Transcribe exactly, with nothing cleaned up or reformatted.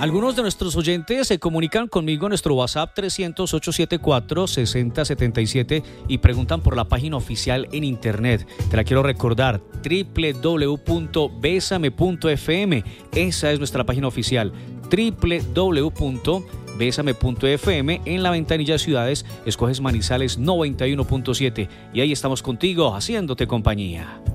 Algunos de nuestros oyentes se comunican conmigo en nuestro WhatsApp trescientos, ochocientos setenta y cuatro, sesenta setenta y siete y preguntan por la página oficial en internet. Te la quiero recordar, doble u doble u doble u punto besame punto efe eme. Esa es nuestra página oficial, doble u doble u doble u punto besame punto efe eme. En la ventanilla de ciudades escoges Manizales noventa y uno punto siete y ahí estamos contigo haciéndote compañía.